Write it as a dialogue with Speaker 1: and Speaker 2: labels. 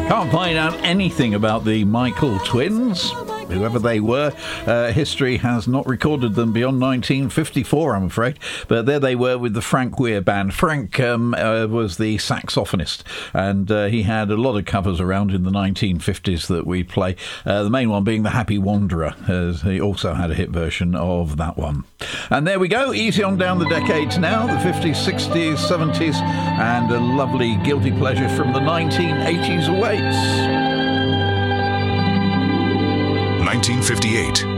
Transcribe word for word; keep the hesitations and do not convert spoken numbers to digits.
Speaker 1: Can't find out anything about the Michael twins, whoever they were. Uh, history has not recorded them beyond nineteen fifty-four, I'm afraid. But there they were with the Frank Weir Band. Frank um, uh, was the saxophonist, and uh, he had a lot of covers around in the nineteen fifties that we play. Uh, the main one being The Happy Wanderer, as he also had a hit version of that one. And there we go, easy on down the decades now, the fifties, sixties, seventies, and a lovely guilty pleasure from the nineteen eighties awaits.
Speaker 2: nineteen fifty-eight.